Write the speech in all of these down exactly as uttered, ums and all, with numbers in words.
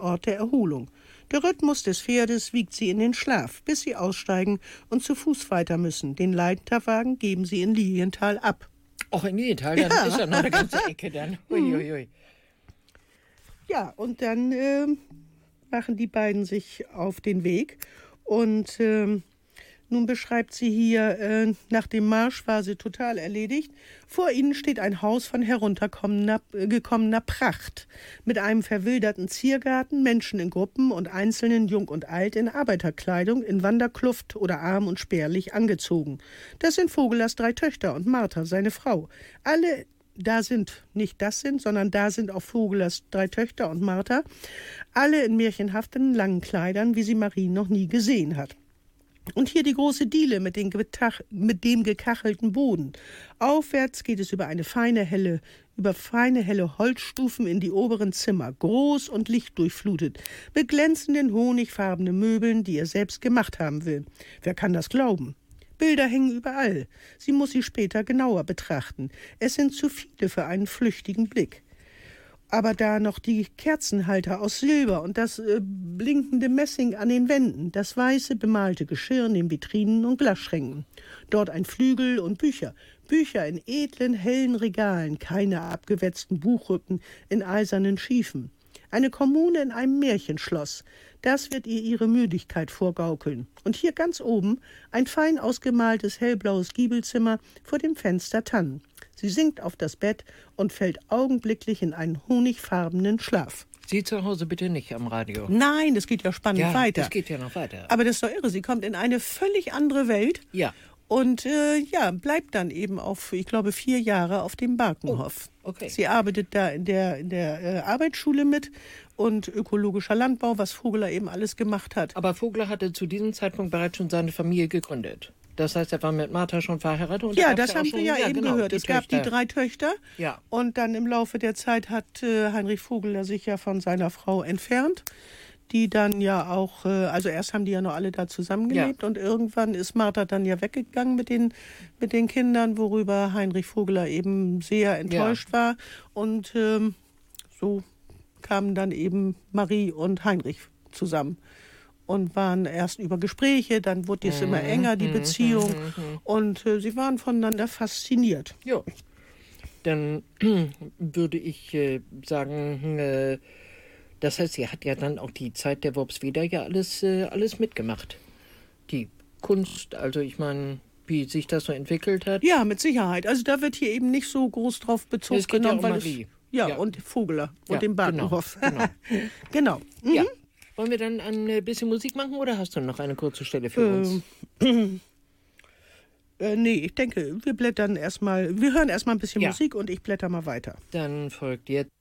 Ort der Erholung. Der Rhythmus des Pferdes wiegt sie in den Schlaf, bis sie aussteigen und zu Fuß weiter müssen. Den Leiterwagen geben sie in Lilienthal ab. Auch in Lilienthal, dann Ja. ist ja noch eine ganze Ecke dann. Uiuiui. Ja, und dann äh, machen die beiden sich auf den Weg. Und äh, nun beschreibt sie hier, äh, nach dem Marsch war sie total erledigt. Vor ihnen steht ein Haus von heruntergekommener äh, gekommener Pracht. Mit einem verwilderten Ziergarten, Menschen in Gruppen und Einzelnen, jung und alt, in Arbeiterkleidung, in Wanderkluft oder arm und spärlich angezogen. Das sind Vogelers drei Töchter und Martha, seine Frau. Alle da sind, nicht das sind, sondern da sind auch Vogelers drei Töchter und Martha, alle in märchenhaften langen Kleidern, wie sie Marie noch nie gesehen hat. Und hier die große Diele mit, den Getach- mit dem gekachelten Boden. Aufwärts geht es über eine feine helle, über feine helle Holzstufen in die oberen Zimmer, groß und lichtdurchflutet, mit glänzenden honigfarbenen Möbeln, die er selbst gemacht haben will. Wer kann das glauben? Bilder hängen überall. Sie muss sie später genauer betrachten. Es sind zu viele für einen flüchtigen Blick. Aber da noch die Kerzenhalter aus Silber und das äh, blinkende Messing an den Wänden, das weiße bemalte Geschirr in den Vitrinen und Glasschränken. Dort ein Flügel und Bücher. Bücher in edlen, hellen Regalen, keine abgewetzten Buchrücken in eisernen Schiefen. Eine Kommune in einem Märchenschloss. Das wird ihr ihre Müdigkeit vorgaukeln. Und hier ganz oben ein fein ausgemaltes hellblaues Giebelzimmer, vor dem Fenster Tannen. Sie sinkt auf das Bett und fällt augenblicklich in einen honigfarbenen Schlaf. Sie zu Hause bitte nicht am Radio. Nein, das geht ja spannend Ja, weiter. das geht ja noch weiter. Aber das ist doch irre. Sie kommt in eine völlig andere Welt. Ja. Und äh, ja, bleibt dann eben auf, ich glaube, vier Jahre auf dem Barkenhof. Oh, okay. Sie arbeitet da in der, in der äh, Arbeitsschule mit und ökologischer Landbau, was Vogeler eben alles gemacht hat. Aber Vogler hatte zu diesem Zeitpunkt bereits schon seine Familie gegründet. Das heißt, er war mit Martha schon verheiratet. Und da Ja, gab's das ja auch haben schon, wir ja, eben genau, gehört. die Es gab Töchter. die drei Töchter. Ja. Und dann im Laufe der Zeit hat äh, Heinrich Vogeler sich ja von seiner Frau entfernt. Die dann ja auch, äh, also erst haben die ja noch alle da zusammengelebt. Ja. Und irgendwann ist Martha dann ja weggegangen mit den, mit den Kindern, worüber Heinrich Vogeler eben sehr enttäuscht ja. war. Und ähm, so kamen dann eben Marie und Heinrich zusammen. Und waren erst über Gespräche, dann wurde es mhm. immer enger, die Beziehung. Mhm. Und äh, sie waren voneinander fasziniert. Ja, dann würde ich äh, sagen, äh, das heißt, sie hat ja dann auch die Zeit der Worpsweder ja alles, äh, alles mitgemacht. Die Kunst, also ich meine, wie sich das so entwickelt hat. Ja, mit Sicherheit. Also da wird hier eben nicht so groß drauf Bezug es geht genommen. Ja, um weil Marie. Es, ja, ja, und Vogeler und ja, den Barkenhof. Genau. genau. Mhm. Ja. Wollen wir dann ein bisschen Musik machen oder hast du noch eine kurze Stelle für uns? Ähm, äh, nee, ich denke, wir blättern erstmal, wir hören erstmal ein bisschen ja. Musik und ich blätter mal weiter. Dann folgt jetzt.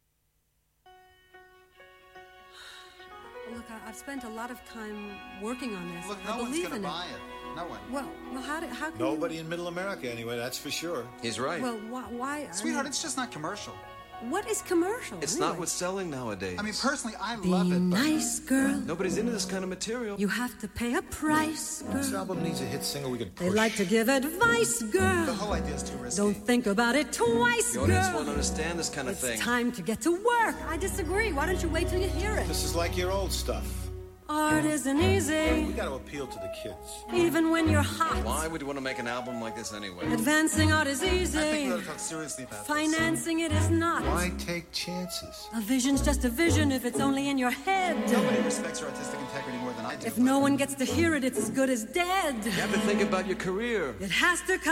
Look, I, I've spent a lot of time working on this. Look, I no one's believe going in to it. buy it. No one. Well, well, how, do, how can Nobody you... in Middle America, anyway, that's for sure. He's right. Well, why... why I Sweetheart, mean, it's just not commercial. what is commercial? It's anyway? not what's selling nowadays. I mean, personally, I Be love it, but... nice, girl. Nobody's into this kind of material. You have to pay a price, This girl. album needs a hit single we can push. They like to give advice, The girl. whole idea is too risky. Don't think about it twice, The audience girl. won't understand this kind of It's thing. time to get to work. I disagree. Why don't you wait till you hear it? This is like your old stuff. Art isn't easy, We got to appeal to the kids. even when you're hot. Why would you want to make an album like this anyway? Advancing art is I think easy. we ought to talk seriously about Financing it is not. Why take chances? A vision's just a vision if it's only in your head. this. Nobody respects your artistic integrity more than I do. If no one gets to hear it, it's as good as dead. You have to think about your career. It has to come.